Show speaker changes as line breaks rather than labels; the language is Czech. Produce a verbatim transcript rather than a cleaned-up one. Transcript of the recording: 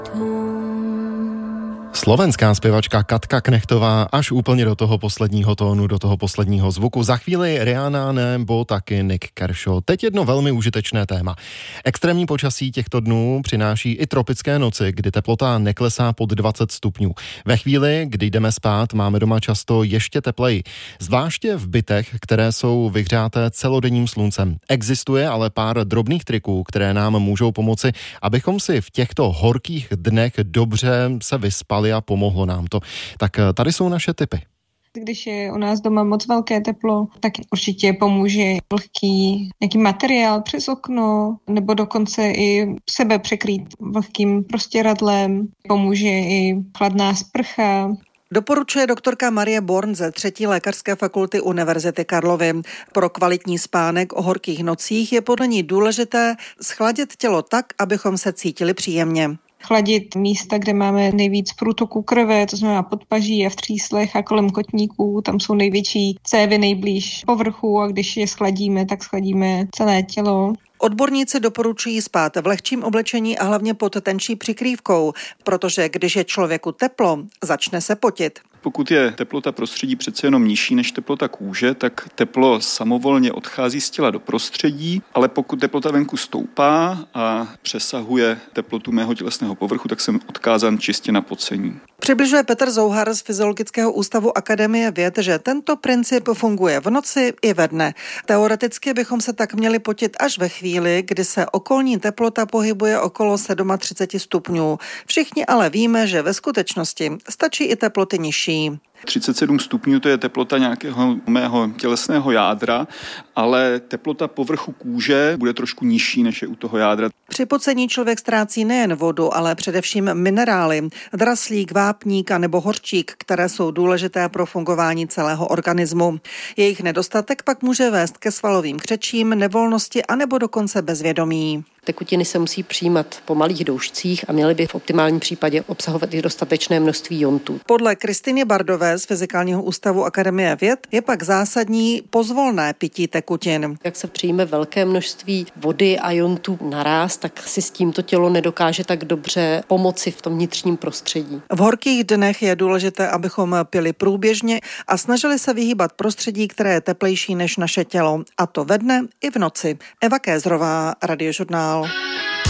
Slovenská zpěvačka Katka Knechtová až úplně do toho posledního tónu, do toho posledního zvuku. Za chvíli Rihanna nebo taky Nick Kershaw. Teď jedno velmi užitečné téma. Extrémní počasí těchto dnů přináší i tropické noci, kdy teplota neklesá pod dvacet stupňů. Ve chvíli, kdy jdeme spát, máme doma často ještě tepleji. Zvláště v bytech, které jsou vyhřáté celodenním sluncem. Existuje ale pár drobných triků, které nám můžou pomoci, abychom si v těchto horkých dnech dobře se vyspali a pomohlo nám to. Tak tady jsou naše tipy.
Když je u nás doma moc velké teplo, tak určitě pomůže vlhký nějaký materiál přes okno, nebo dokonce i sebe překrýt vlhkým prostěradlem. Pomůže i chladná sprcha.
Doporučuje doktorka Marie Born ze třetí lékařské fakulty Univerzity Karlovy. Pro kvalitní spánek o horkých nocích je podle ní důležité schladit tělo tak, abychom se cítili příjemně.
Chladit místa, kde máme nejvíc průtoku krve, to znamená podpaží a v tříslech a kolem kotníků, tam jsou největší cévy nejblíž povrchu a když je schladíme, tak schladíme celé tělo.
Odborníci doporučují spát v lehčím oblečení a hlavně pod tenčí přikrývkou, protože když je člověku teplo, začne se potit.
Pokud je teplota prostředí přece jenom nižší než teplota kůže, tak teplo samovolně odchází z těla do prostředí, ale pokud teplota venku stoupá a přesahuje teplotu mého tělesného povrchu, tak jsem odkázán čistě na pocení.
Přibližuje Petr Zouhar z Fyziologického ústavu Akademie věd, že tento princip funguje v noci i ve dne. Teoreticky bychom se tak měli potit až ve chvíli, kdy se okolní teplota pohybuje okolo třicet sedm stupňů. Všichni ale víme, že ve skutečnosti stačí i teploty nižší.
třicet sedm stupňů to je teplota nějakého mého tělesného jádra, ale teplota povrchu kůže bude trošku nižší, než je u toho jádra.
Při pocení člověk ztrácí nejen vodu, ale především minerály, draslík, vápník a nebo hořčík, které jsou důležité pro fungování celého organismu. Jejich nedostatek pak může vést ke svalovým křečím, nevolnosti a nebo dokonce bezvědomí.
Tekutiny se musí přijímat po malých doušcích a měly by v optimálním případě obsahovat i dostatečné množství jontů.
Podle Kristýny Bardové z Fyzikálního ústavu Akademie věd je pak zásadní pozvolné pití tekutin.
Jak se přijme velké množství vody a jontů naráz, tak si s tímto tělo nedokáže tak dobře pomoci v tom vnitřním prostředí.
V horkých dnech je důležité, abychom pili průběžně a snažili se vyhýbat prostředí, které je teplejší než naše tělo. A to ve dne i v noci. Eva Kézrová, Radiožurnál.